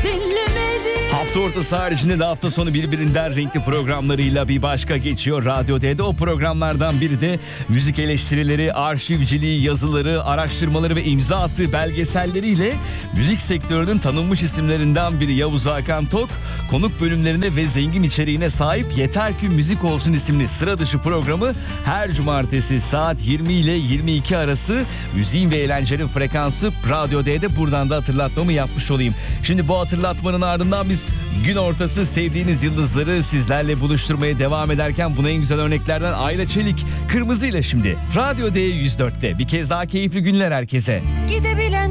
Hafta ortası haricinde de hafta sonu birbirinden renkli programlarıyla bir başka geçiyor Radyo D'de. O programlardan biri de müzik eleştirileri, arşivciliği, yazıları, araştırmaları ve imza attığı belgeselleriyle müzik sektörünün tanınmış isimlerinden biri Yavuz Hakan Tok, konuk bölümlerine ve zengin içeriğine sahip Yeter Ki Müzik Olsun isimli sıra dışı programı her cumartesi saat 20 ile 22 arası müziğin ve eğlencenin frekansı Radyo D'de. Buradan da hatırlatmamı yapmış olayım. Şimdi bu hatırlatmanın ardından biz gün ortası sevdiğiniz yıldızları sizlerle buluşturmaya devam ederken buna en güzel örneklerden Ayla Çelik Kırmızı ile şimdi Radyo D104'te bir kez daha keyifli günler herkese. Gidebilirim.